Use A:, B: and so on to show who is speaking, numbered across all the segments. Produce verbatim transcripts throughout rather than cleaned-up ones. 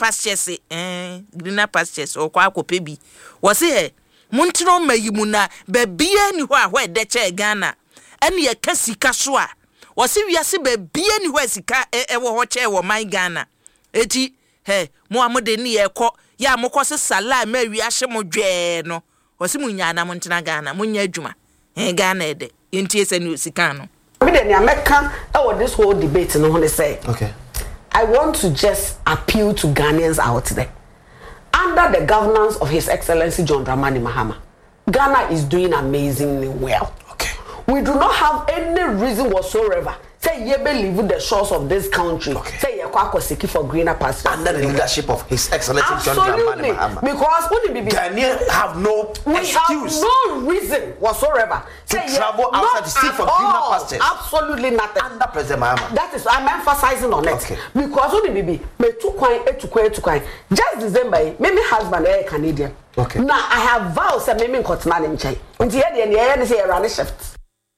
A: pastures eh greener pastures o kwa akope bi wo se eh montino mayimu na bebia ni ho a ho de che Ghana ene ye kasika so a wo se wiase bebia ni ho asika e wo ho che wo man Ghana eti he mo amode ni ye kọ ya mokọ se sala ma wi ahye mo dwe no wo se munya na montena Ghana munya adwuma eh Ghana ede yentie se ni osika no
B: me dey American e this whole debate no ho say
C: okay
B: I want to just appeal to Ghanaians out there. Under the governance of His Excellency John Dramani Mahama, Ghana is doing amazingly well.
C: Okay.
B: We do not have any reason whatsoever. Say ye believe the shores of this country.
C: Okay.
B: Say ye kwa seeking for greener pastures.
C: Under the leadership of His Excellency John Dramani Mahama.
B: Because when the
C: Ghanaians have no
B: we
C: excuse.
B: have no reason whatsoever
C: to say travel outside to seek for greener pastures.
B: Absolutely nothing.
C: Under President Mahama.
B: That is I'm emphasizing on it.
C: Okay.
B: Because when the baby me two coin e two coin two coin. Just December, me me husband eh Canadian.
C: Okay.
B: Now I have vowed say me me nkotena ne nchai. Nti ye de ne ye say run shift.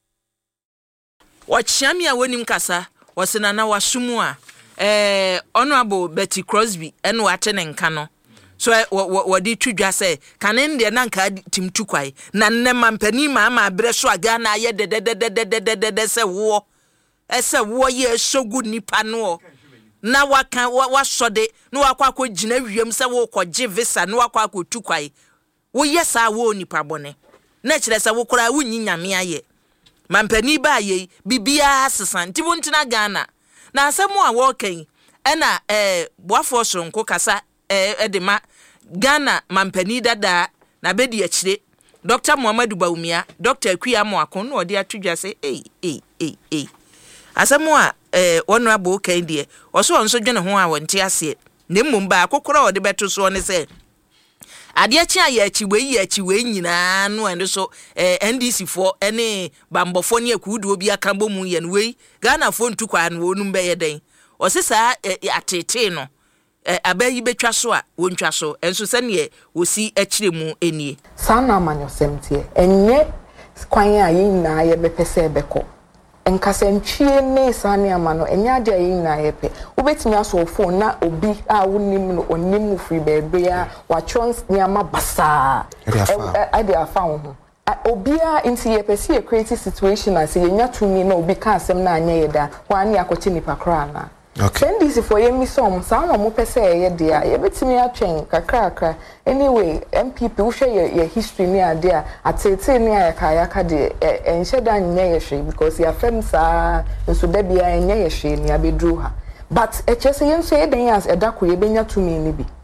A: Wachiami a wonim kasa wasena na wasumu a eh honorable Betty Crosby eno ate ne nka no so wodi twudwa se kanen de na nka timtu kwai na nne mampani ma ma bre so aga na ye de de de de de de de se wo ese wo ye sogu nipa no na waka wasode no wakwa ko gina wiem se wo ko ge visa no wakwa ko tu kwai wo yesa wo nipa bone na kire se wo kora wunyi nyame aye mampani ba ye bibia sesan ti wontina Ghana na asemu a wo kan ena eh boafo sonko kasa eh edema Ghana mampani dada na bedi akire Doctor Muhammadu Bawumia Doctor Akua Moakon no odi atwudwa se eh eh eh eh asemu a eh honorable kan die oso onso dwene ho a wonte ase na mmom ba akokora odi beto so ne se ade achi aye achi we achi we nyina no ende so eh N D C fo ene bambofo ne akudu obi aka bomu ye no we Ghana fo ntukwa no wonum be ye den o se sa atete no eh abayi betwa so a wontwa so enso se ne wosi akire mu enie
D: sana amanyosemtie enye kwan a yina ye bepese beko enkasentwie ne sane amano enya ade yina ye pe ubetimi aso phone na obi a wonim no onim free bebe a wachons niama basa ade afa ho obia inti ye pese ye create situation as ye nya tumi na obi ka asem na anya ye da wa ne akoche nipa kra na okay N D C for ye mi som sama mo pese ye de a ye betimi atwen kakra kakra anyway M P P wo hwe ye, ye history ni ade a atete ni ayaka ayaka de enhye da nya ye hwe because ya fem sa nso da bia enya ye hwe ni abedru ha but e chese ye nso ye den as edako ye benya tumi ni bi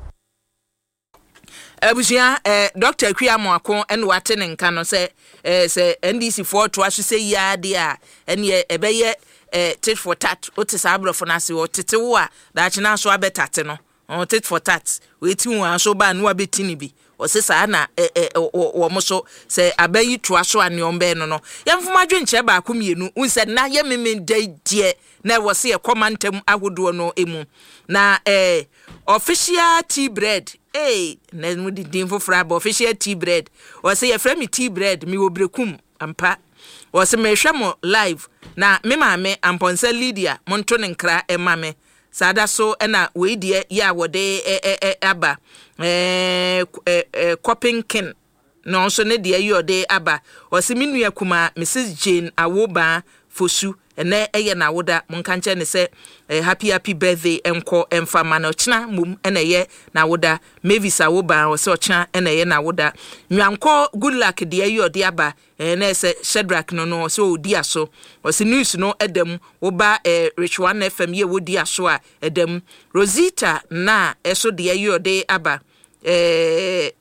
A: abusia eh Doctor Akua Moakon ene wate ne nka no se eh se N D C for to ahwese ya de a ene ebeye eh tit for tat o te sabrofo na se o tete wo a da chi na so abetate no o tit for tat we ti wo aso ba no abeti ni bi o se sa na eh wo mo so se abayi to aso ane ombe no no yemfuma dwenche ba akomienu unse na ye meme de na wo se e komantem ahodo no emu na eh official tea bread eh na mu di din fofra ba official tea bread o se ye fra mi tea bread mi wo brekum ampa o se me hwa mo live na me maame amponsa Lydia monto ne nkra e mame sada so na we die ya wode e aba eh coping kin no so ne die yode aba o se minua kuma Missus Jane Awoba Fosu ene eye na woda monka nche ne se happy happy birthday enko emfa ma na ochina mum ene ye na woda Mavis Awoba o se ochina ene ye na woda nwanko good luck de yode aba ene se Shedrack no no so odi aso o se news no edem wo ba Rich one F M ye wodi aso a edem Rosita na eso de yode aba eh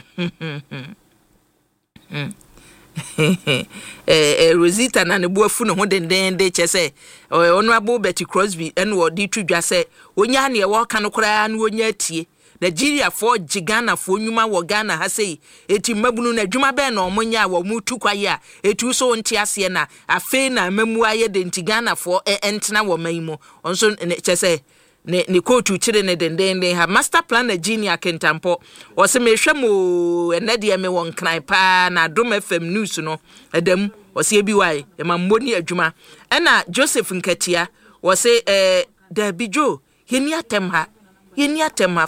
A: eh Rosita na ne boafu no ho denden de chese honorable Betty Crosby ene wo di twudwa se onya ne wo ka no kora na onya tie Nigeria for Ghana for nyuma wo Ghana ha sei eti mabunu na dwuma be na omonya wo mutu kwaye a etu so nti ase na afe na mamu aye de nti Ghana for entena wo maimo onso chese ne ne kotu chire ne denden ha master plan na Genia Kentampo o se mehwemo ene de me won kran pa na Dom F M news no edam o se bi wai e ma mboni adwuma ena Joseph Nkatia o se eh da bijo yeni atem ha yeni atem ha